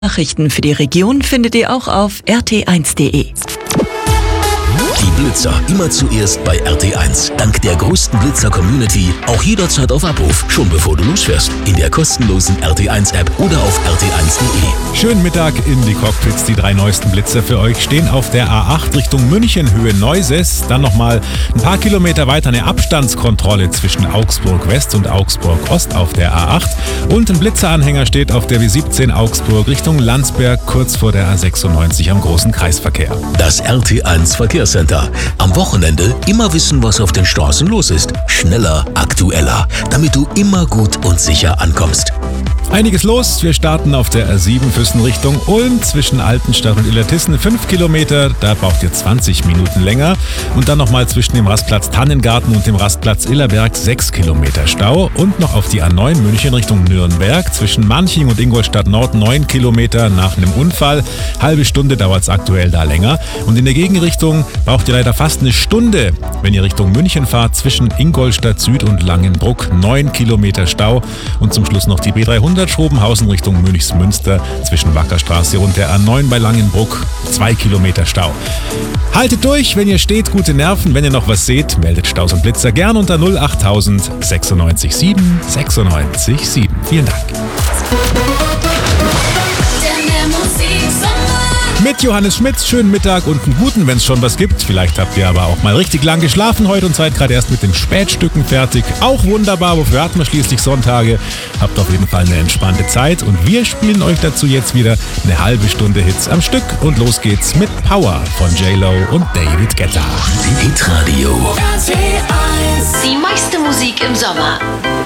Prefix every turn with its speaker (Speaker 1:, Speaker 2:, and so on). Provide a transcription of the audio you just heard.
Speaker 1: Nachrichten für die Region findet ihr auch auf rt1.de.
Speaker 2: Die Blitzer immer zuerst bei RT1. Dank der größten Blitzer-Community auch jederzeit auf Abruf, schon bevor du losfährst. In der kostenlosen RT1-App oder auf rt1.de.
Speaker 3: Schönen Mittag in die Cockpits. Die 3 neuesten Blitzer für euch stehen auf der A8 Richtung München, Höhe Neuses. Dann nochmal ein paar Kilometer weiter eine Abstandskontrolle zwischen Augsburg West und Augsburg Ost auf der A8. Und ein Blitzeranhänger steht auf der W17 Augsburg Richtung Landsberg, kurz vor der A96 am großen Kreisverkehr.
Speaker 2: Das RT1 Verkehrscenter. Am Wochenende immer wissen, was auf den Straßen los ist. Schneller, aktueller, damit du immer gut und sicher ankommst.
Speaker 3: Einiges los. Wir starten auf der A7 Füssen Richtung Ulm zwischen Altenstadt und Illertissen 5 Kilometer. Da braucht ihr 20 Minuten länger. Und dann nochmal zwischen dem Rastplatz Tannengarten und dem Rastplatz Illerberg 6 Kilometer Stau. Und noch auf die A9 München Richtung Nürnberg zwischen Manching und Ingolstadt Nord 9 Kilometer nach einem Unfall. Halbe Stunde dauert es aktuell da länger. Und in der Gegenrichtung braucht ihr leider fast eine Stunde, wenn ihr Richtung München fahrt zwischen Ingolstadt Süd und Langenbruck 9 Kilometer Stau. Und zum Schluss noch die B300 Schrobenhausen Richtung Münchsmünster zwischen Wackerstraße und der A9 bei Langenbruck 2 Kilometer Stau. Haltet durch, wenn ihr steht, gute Nerven. Wenn ihr noch was seht, meldet Staus und Blitzer gern unter 08000 96 7 96 7. Vielen Dank. Mit Johannes Schmitz, schönen Mittag und einen guten, wenn es schon was gibt. Vielleicht habt ihr aber auch mal richtig lang geschlafen heute und seid gerade erst mit den Spätstücken fertig. Auch wunderbar, wofür hat man schließlich Sonntage? Habt auf jeden Fall eine entspannte Zeit und wir spielen euch dazu jetzt wieder eine halbe Stunde Hits am Stück. Und los geht's mit Power von J-Lo und David Guetta.
Speaker 2: Hitradio.
Speaker 4: Die meiste Musik im Sommer.